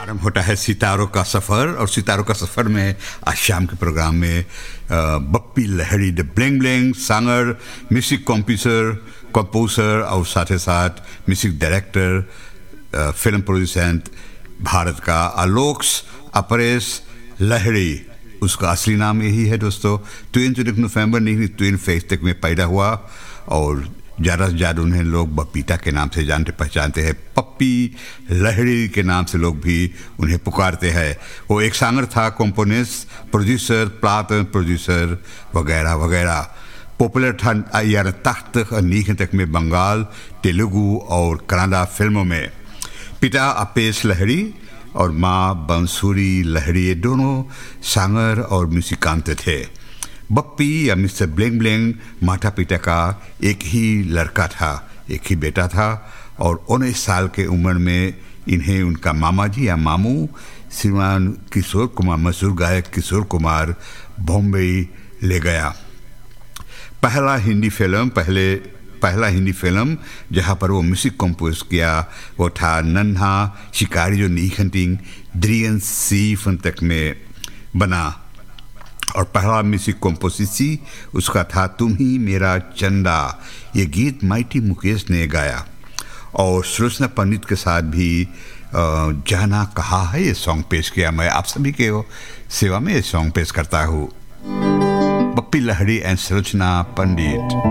आरंभ होता है सितारों का सफ़र, और सितारों का सफ़र में आज शाम के प्रोग्राम में Bappi Lahiri the bling bling Sanger, music composer और साथ ही साथ म्यूजिक डायरेक्टर, फिल्म प्रोड्यूसेंट भारत का आलोक अपरेश लहड़ी, उसका असली नाम यही है दोस्तों। 22 नवंबर 1962 में पैदा हुआ और ज़्यादा से ज़्यादा उन्हें लोग बपीता के नाम से जानते पहचानते हैं। पप्पी लहड़ी के नाम से लोग भी उन्हें पुकारते हैं। वो एक सैंगर था, कंपोनिस्ट, प्रोड्यूसर, प्लाटन प्रोड्यूसर वगैरह वगैरह। पॉपुलर था यार तख्त नीक तक में बंगाल, तेलुगु और कन्नड़ा फिल्मों में। पिता अपेश लहड़ी और माँ बंसूरी लहड़ी, ये दोनों सैंगर और म्यूजिकांत थे। बप्पी या मिस्टर ब्लिंग ब्लिंग माता पिता का एक ही लड़का था, एक ही बेटा था, और 19 साल के उम्र में इन्हें उनका मामा जी या मामू श्रीमान किशोर कुमार, मशहूर गायक किशोर कुमार बॉम्बे ले गया। पहला हिंदी फिल्म जहाँ पर वो म्यूजिक कंपोज किया वो था नन्हा शिकारी जो नीखंटिंग द्रियन सीफन तक में बना, और पहला म्यूजिक कंपोजिसी उसका था तुम ही मेरा चंदा। ये गीत माइटी मुकेश ने गाया, और सुलोचना पंडित के साथ भी जाना कहा है ये सॉन्ग पेश किया। मैं आप सभी के सेवा में ये सॉन्ग पेश करता हूँ, बप्पी लहड़ी एंड सुलोचना पंडित।